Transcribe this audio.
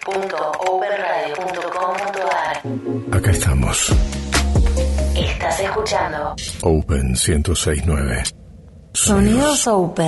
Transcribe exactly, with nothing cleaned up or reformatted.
punto open radio punto com punto a r. Acá estamos. Estás escuchando Open ciento seis punto nueve. Sonidos Open.